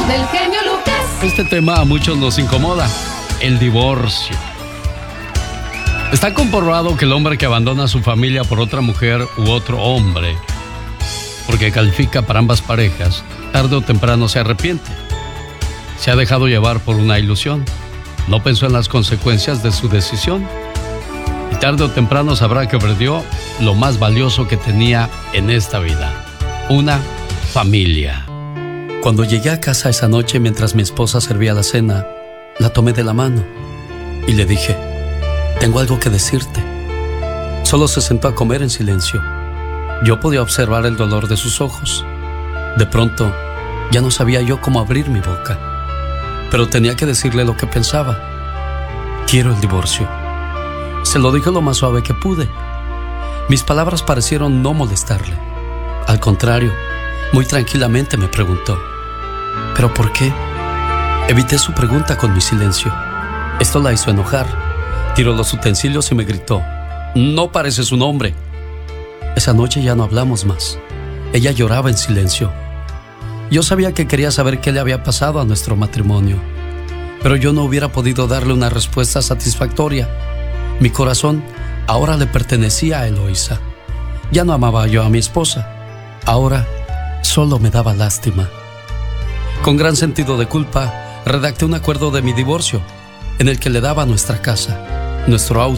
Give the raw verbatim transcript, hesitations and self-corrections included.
del genio Lucas. Este tema a muchos nos incomoda, el divorcio. Está comprobado que el hombre que abandona a su familia por otra mujer u otro hombre, porque califica para ambas parejas, tarde o temprano se arrepiente. Se ha dejado llevar por una ilusión. No pensó en las consecuencias de su decisión. Y tarde o temprano sabrá que perdió lo más valioso que tenía en esta vida: una familia. Cuando llegué a casa esa noche mientras mi esposa servía la cena, la tomé de la mano y le dije: tengo algo que decirte. Solo se sentó a comer en silencio. Yo podía observar el dolor de sus ojos. De pronto, ya no sabía yo cómo abrir mi boca, pero tenía que decirle lo que pensaba. Quiero el divorcio. Se lo dije lo más suave que pude. Mis palabras parecieron no molestarle. Al contrario, muy tranquilamente me preguntó: ¿pero por qué? Evité su pregunta con mi silencio. Esto la hizo enojar. Tiró los utensilios y me gritó: no pareces un hombre. Esa noche ya no hablamos más. Ella lloraba en silencio. Yo sabía que quería saber qué le había pasado a nuestro matrimonio, pero yo no hubiera podido darle una respuesta satisfactoria. Mi corazón ahora le pertenecía a Eloísa. Ya no amaba yo a mi esposa. Ahora solo me daba lástima. Con gran sentido de culpa, redacté un acuerdo de mi divorcio, en el que le daba nuestra casa, nuestro auto,